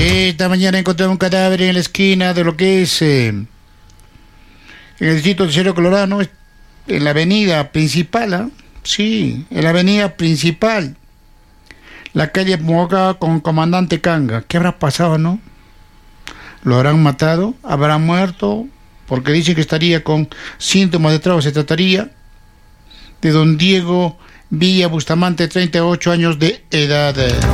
Esta mañana encontré un cadáver en la esquina de lo que es en el distrito de Cerro Colorado, ¿no? En la avenida principal, ¿ah? Sí, en la avenida principal. La calle Moca con Comandante Canga. ¿Qué habrá pasado, no? ¿Lo habrán matado? ¿Habrá muerto? Porque dice que estaría con síntomas de trauma. Se trataría de don Diego Villa Bustamante, 38 años de edad.